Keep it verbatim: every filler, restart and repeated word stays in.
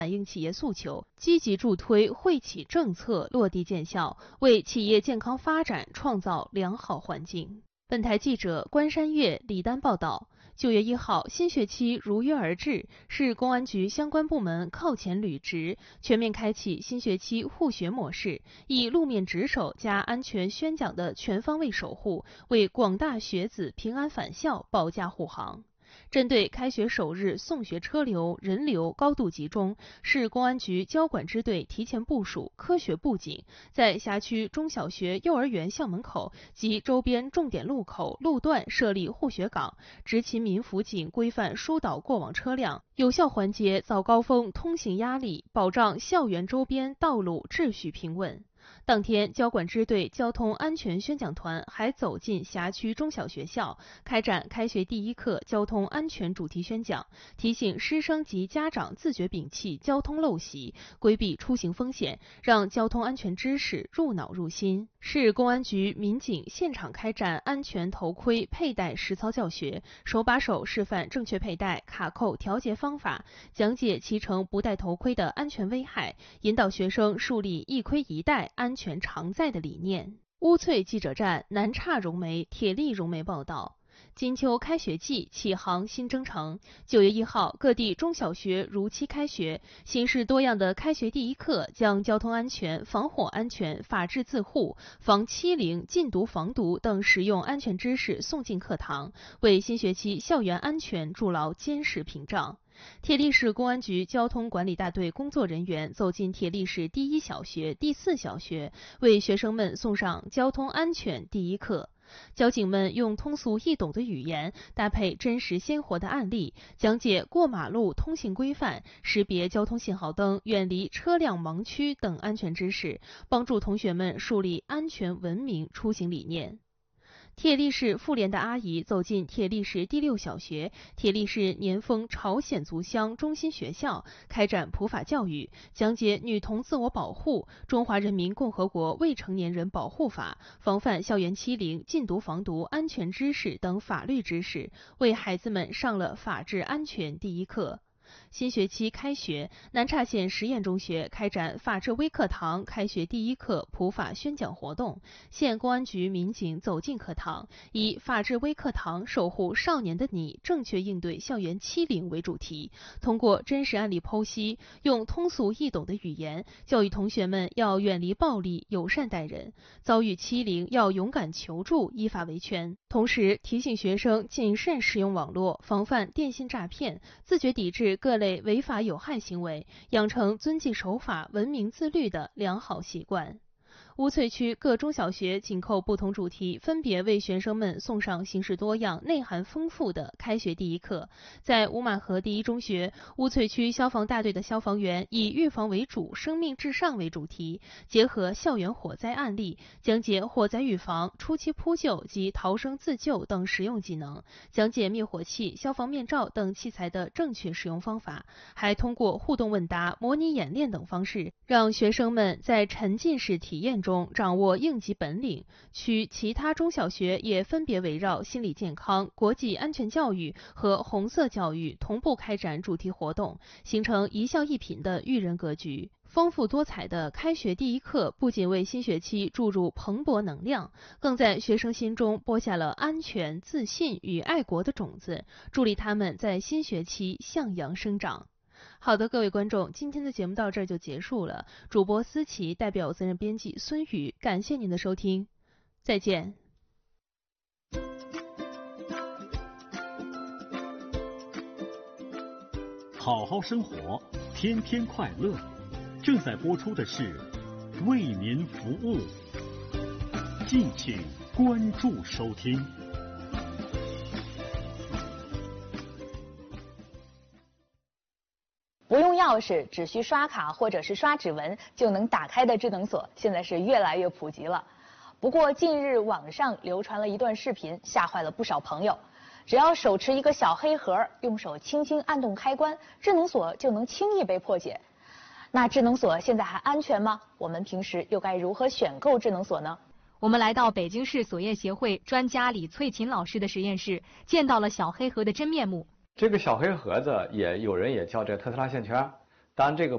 反映企业诉求，积极助推惠企政策落地见效，为企业健康发展创造良好环境。本台记者关山月、李丹报道。九月一号，新学期如约而至，市公安局相关部门靠前履职，全面开启新学期护学模式，以路面值守加安全宣讲的全方位守护，为广大学子平安返校保驾护航。针对开学首日送学车流、人流高度集中，市公安局交管支队提前部署科学布警，在辖区中小学、幼儿园校门口及周边重点路口、路段设立护学岗，执勤民辅警规范疏导过往车辆，有效缓解早高峰通行压力，保障校园周边道路秩序平稳。当天，交管支队交通安全宣讲团还走进辖区中小学校，开展开学第一课交通安全主题宣讲，提醒师生及家长自觉摒弃交通陋习，规避出行风险，让交通安全知识入脑入心。市公安局民警现场开展安全头盔佩戴实操教学，手把手示范正确佩戴、卡扣调节方法，讲解骑乘不戴头盔的安全危害，引导学生树立一盔一戴、安全常在的理念。乌翠记者站南岔融媒、铁力融媒报道。金秋开学季启航新征程，九月一号，各地中小学如期开学，形式多样的开学第一课将交通安全、防火安全、法治自护、防欺凌、禁毒防毒等实用安全知识送进课堂，为新学期校园安全筑牢坚实屏障。铁力市公安局交通管理大队工作人员走进铁力市第一小学、第四小学，为学生们送上交通安全第一课。交警们用通俗易懂的语言，搭配真实鲜活的案例，讲解过马路通行规范、识别交通信号灯、远离车辆盲区等安全知识，帮助同学们树立安全文明出行理念。铁力市妇联的阿姨走进铁力市第六小学、铁力市年丰朝鲜族乡中心学校，开展普法教育，讲解女童自我保护、中华人民共和国未成年人保护法、防范校园欺凌、禁毒防毒安全知识等法律知识，为孩子们上了法治安全第一课。新学期开学，南岔县实验中学开展法治微课堂开学第一课普法宣讲活动。县公安局民警走进课堂，以法治微课堂守护少年的你，正确应对校园欺凌为主题，通过真实案例剖析，用通俗易懂的语言教育同学们要远离暴力，友善待人，遭遇欺凌要勇敢求助，依法维权。同时提醒学生谨慎使用网络，防范电信诈骗，自觉抵制各类违法有害行为，养成遵纪守法、文明自律的良好习惯。乌翠区各中小学紧扣不同主题，分别为学生们送上形式多样、内涵丰富的开学第一课。在乌马河第一中学，乌翠区消防大队的消防员以预防为主、生命至上为主题，结合校园火灾案例，讲解火灾预防、初期扑救及逃生自救等实用技能，讲解灭火器、消防面罩等器材的正确使用方法，还通过互动问答、模拟演练等方式，让学生们在沉浸式体验中掌握应急本领。区其他中小学也分别围绕心理健康、国际安全教育和红色教育同步开展主题活动，形成一校一品的育人格局。丰富多彩的开学第一课不仅为新学期注入蓬勃能量，更在学生心中播下了安全、自信与爱国的种子，助力他们在新学期向阳生长。好的，各位观众，今天的节目到这儿就结束了。主播思琪代表责任编辑孙宇，感谢您的收听，再见。 好好生活，天天快乐。正在播出的是为民服务，敬请关注收听。 不用钥匙，只需刷卡或者是刷指纹就能打开的智能锁，现在是越来越普及了。不过近日网上流传了一段视频，吓坏了不少朋友。只要手持一个小黑盒，用手轻轻按动开关，智能锁就能轻易被破解。那智能锁现在还安全吗？我们平时又该如何选购智能锁呢？ 我们来到北京市锁业协会专家李翠琴老师的实验室，见到了小黑盒的真面目。 这个小黑盒子也有人也叫这特斯拉线圈，当然这个